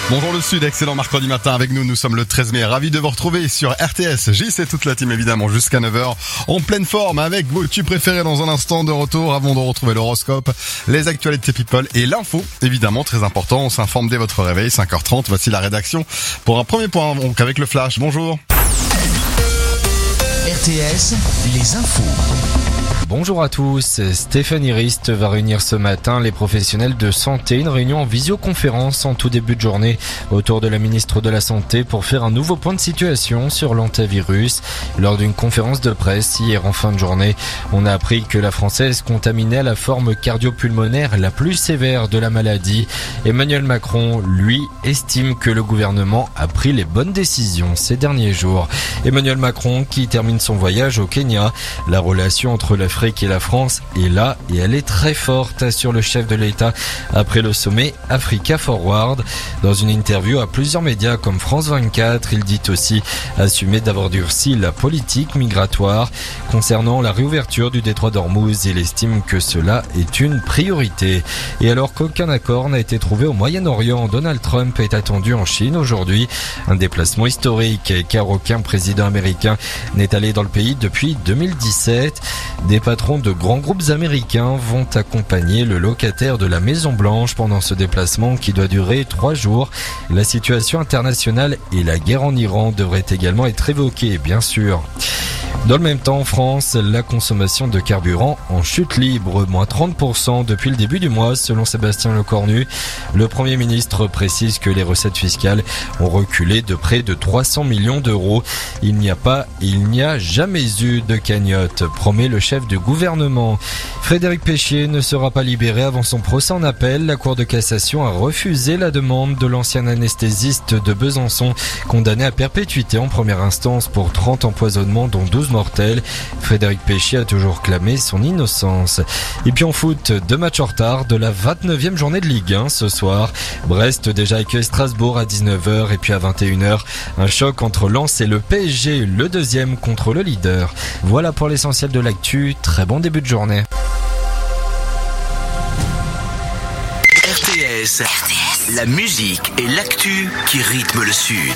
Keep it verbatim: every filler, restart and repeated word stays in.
Bonjour le Sud, excellent mercredi matin avec nous, nous sommes le treize mai, ravis de vous retrouver sur R T S, J C toute la team évidemment jusqu'à neuf heures, en pleine forme avec vos tubes préférés dans un instant de retour avant de retrouver l'horoscope, les actualités people et l'info, évidemment très important, on s'informe dès votre réveil, cinq heures trente, voici la rédaction pour un premier point, donc avec le flash, bonjour. R T S, les infos. Bonjour à tous, Stéphanie Rist va réunir ce matin les professionnels de santé, une réunion en visioconférence en tout début de journée autour de la ministre de la Santé pour faire un nouveau point de situation sur l'hantavirus. Lors d'une conférence de presse hier en fin de journée, on a appris que la Française contaminait à la forme cardio-pulmonaire la plus sévère de la maladie. Emmanuel Macron, lui, estime que le gouvernement a pris les bonnes décisions ces derniers jours. Emmanuel Macron qui termine son voyage au Kenya, la relation entre la l'Afrique et la France est là et elle est très forte, assure le chef de l'État après le sommet Africa Forward. Dans une interview à plusieurs médias comme France vingt-quatre, il dit aussi assumer d'avoir durci la politique migratoire. Concernant la réouverture du détroit d'Ormuz, il estime que cela est une priorité. Et alors qu'aucun accord n'a été trouvé au Moyen-Orient, Donald Trump est attendu en Chine aujourd'hui. Un déplacement historique car aucun président américain n'est allé dans le pays depuis deux mille dix-sept. Des patrons de grands groupes américains vont accompagner le locataire de la Maison Blanche pendant ce déplacement qui doit durer trois jours. La situation internationale et la guerre en Iran devraient également être évoquées, bien sûr. Dans le même temps, en France, la consommation de carburant en chute libre, moins trente pour cent depuis le début du mois, selon Sébastien Lecornu. Le Premier ministre précise que les recettes fiscales ont reculé de près de trois cents millions d'euros. Il n'y a pas et il n'y a jamais eu de cagnotte, promet le chef du gouvernement. Frédéric Péchier ne sera pas libéré avant son procès en appel. La Cour de cassation a refusé la demande de l'ancien anesthésiste de Besançon, condamné à perpétuité en première instance pour trente empoisonnements dont douze mortels. Frédéric Péchier a toujours clamé son innocence. Et puis en foot, deux matchs en retard de la vingt-neuvième journée de Ligue un ce soir. Brest déjà accueille Strasbourg à dix-neuf heures et puis à vingt et une heures, un choc entre Lens et le P S G, le deuxième contre le leader. Voilà pour l'essentiel de l'actu, très bon début de journée. R T S, la musique et l'actu qui rythment le Sud.